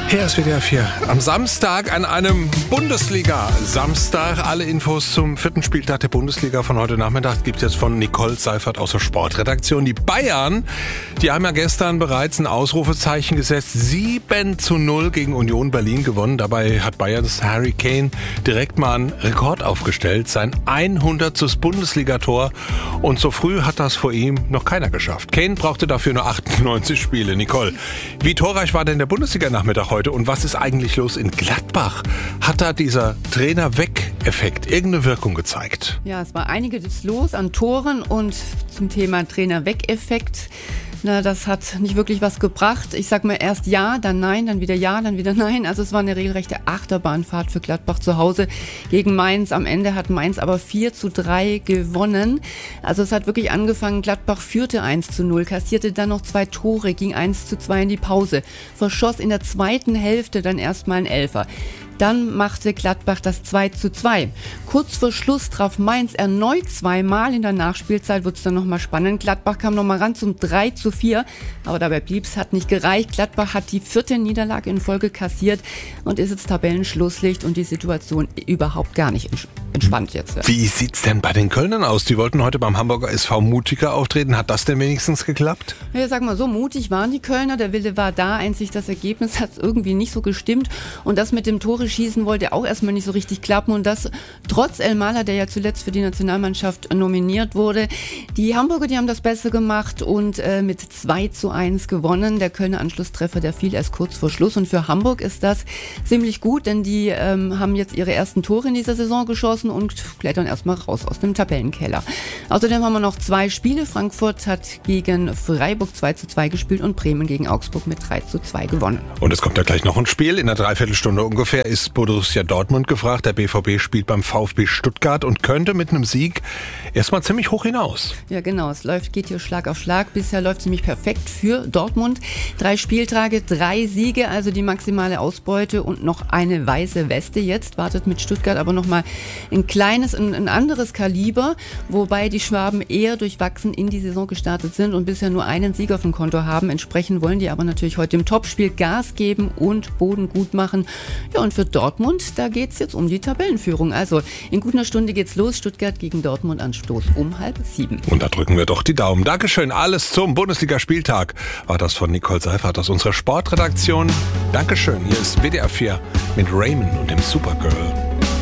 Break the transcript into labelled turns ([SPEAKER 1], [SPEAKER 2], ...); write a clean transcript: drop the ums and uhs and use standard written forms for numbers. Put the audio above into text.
[SPEAKER 1] Hier ist WDR 4. Am Samstag an einem Bundesliga-Samstag. Alle Infos zum 4. Spieltag der Bundesliga von heute Nachmittag gibt es jetzt von Nicole Seifert aus der Sportredaktion. Die Bayern, die haben ja gestern bereits ein Ausrufezeichen gesetzt. 7:0 gegen Union Berlin gewonnen. Dabei hat Bayerns Harry Kane direkt mal einen Rekord aufgestellt. Sein 100. Bundesligator. Und so früh hat das vor ihm noch keiner geschafft. Kane brauchte dafür nur 98 Spiele. Nicole, wie torreich war denn der Bundesliga-Nachmittag heute? Und was ist eigentlich los in Gladbach? Hat da dieser Trainer-Weg-Effekt irgendeine Wirkung gezeigt?
[SPEAKER 2] Ja, es war einiges los an Toren und zum Thema Trainer-Weg-Effekt. Na, das hat nicht wirklich was gebracht. Ich sag mal erst ja, dann nein, dann wieder ja, dann wieder nein. Also es war eine regelrechte Achterbahnfahrt für Gladbach zu Hause gegen Mainz. Am Ende hat Mainz aber 4:3 gewonnen. Also es hat wirklich angefangen. Gladbach führte 1:0, kassierte dann noch 2 Tore, ging 1:2 in die Pause, verschoss in der zweiten Hälfte dann erstmal einen Elfer. Dann machte Gladbach das 2:2. Kurz vor Schluss traf Mainz erneut zweimal. In der Nachspielzeit wurde es dann nochmal spannend. Gladbach kam nochmal ran zum 3:4. Aber dabei blieb's, hat nicht gereicht. Gladbach hat die 4. Niederlage in Folge kassiert und ist jetzt Tabellenschlusslicht und die Situation überhaupt gar nicht entspannt jetzt.
[SPEAKER 1] Wie sieht's denn bei den Kölnern aus? Die wollten heute beim Hamburger SV mutiger auftreten. Hat das denn wenigstens geklappt?
[SPEAKER 2] Ja, sag mal, so mutig waren die Kölner. Der Wille war da. Einzig das Ergebnis hat irgendwie nicht so gestimmt. Und das mit dem Tore-Schießen wollte auch erstmal nicht so richtig klappen. Und das trotz Elmalah, der ja zuletzt für die Nationalmannschaft nominiert wurde. Die Hamburger, die haben das besser gemacht und mit 2:1 gewonnen. Der Kölner Anschlusstreffer, der fiel erst kurz vor Schluss. Und für Hamburg ist das ziemlich gut, denn die haben jetzt ihre ersten Tore in dieser Saison geschossen und klettern erstmal raus aus dem Tabellenkeller. Außerdem haben wir noch 2 Spiele. Frankfurt hat gegen Freiburg 2:2 gespielt und Bremen gegen Augsburg mit 3:2 gewonnen.
[SPEAKER 1] Und es kommt ja gleich noch ein Spiel. In einer Dreiviertelstunde ungefähr ist Borussia Dortmund gefragt. Der BVB spielt beim VfB Stuttgart und könnte mit einem Sieg erstmal ziemlich hoch hinaus.
[SPEAKER 2] Ja, genau. Es geht hier Schlag auf Schlag. Bisher läuft es ziemlich perfekt für Dortmund. 3 Spieltage, 3 Siege, also die maximale Ausbeute und noch eine weiße Weste. Jetzt wartet mit Stuttgart aber nochmal ein anderes Kaliber, wobei die Schwaben eher durchwachsen in die Saison gestartet sind und bisher nur einen Sieg auf dem Konto haben. Entsprechend wollen die aber natürlich heute im Topspiel Gas geben und Boden gut machen. Ja, und für Dortmund, da geht's jetzt um die Tabellenführung. Also in gut einer Stunde geht's los. Stuttgart gegen Dortmund Anstoß um 6:30.
[SPEAKER 1] Und da drücken wir doch die Daumen. Dankeschön. Alles zum Bundesligaspieltag war das von Nicole Seifert aus unserer Sportredaktion. Dankeschön. Hier ist WDR 4 mit Raymond und dem Supergirl.